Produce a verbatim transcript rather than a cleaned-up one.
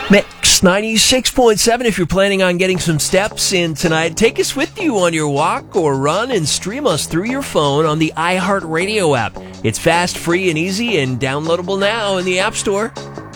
Mix ninety-six point seven. If you're planning on getting some steps in tonight, take us with you on your walk or run and stream us through your phone on the iHeartRadio app. It's fast, free, and easy and downloadable now in the App Store.